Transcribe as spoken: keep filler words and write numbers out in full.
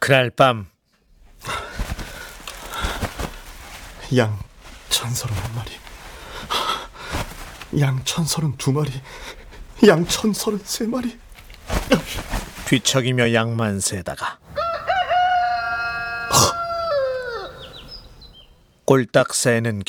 그날 밤 양 천서른한 마리, 양 천서른 두 마리, 양 천서른 세 마리. 뒤척이며 양만 세다가 꼴딱 새는